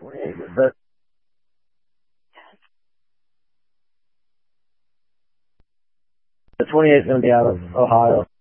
28, but the 28 is going to be out of Ohio.